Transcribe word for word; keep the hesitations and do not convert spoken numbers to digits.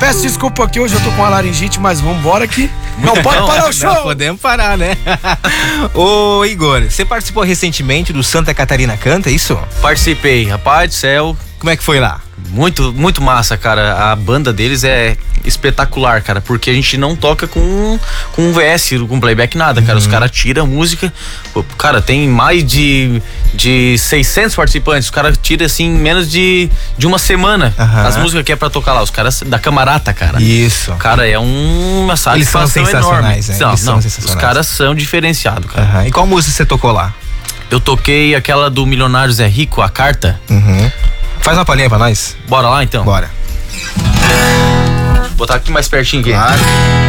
Peço desculpa aqui, hoje eu tô com a laringite, mas vambora aqui. Não pode Não, parar o show. Não podemos parar, né? Ô Igor, você participou recentemente do Santa Catarina Canta, é isso? Participei, rapaz do céu. Como é que foi lá? Muito, muito massa, cara. A banda deles é espetacular, cara, porque a gente não toca com com V S, com playback, nada, cara. Uhum. Os caras tiram a música. Pô, cara, tem mais de, de seiscentos participantes. Os caras tiram, assim, em menos de, de uma semana uhum. as músicas que é pra tocar lá. Os caras da Camarata, cara. Isso. Cara, é uma satisfação enorme. Né? Não, Eles não, são sensacionais. Os caras são diferenciados, cara. Uhum. E qual música você tocou lá? Eu toquei aquela do Milionários é Rico, A Carta. Uhum. Faz uma palhinha pra nós. Bora lá, então? Bora. Vou botar aqui mais pertinho aqui. Claro.